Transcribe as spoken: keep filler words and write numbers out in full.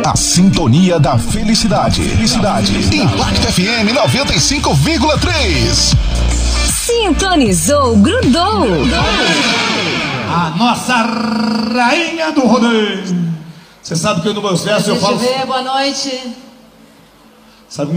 A sintonia da felicidade. Felicidade. Impact F M noventa e cinco vírgula três. Sintonizou, grudou. A nossa rainha do rodeio. Você sabe que no meus versos eu falo... Ver, boa noite. Sabe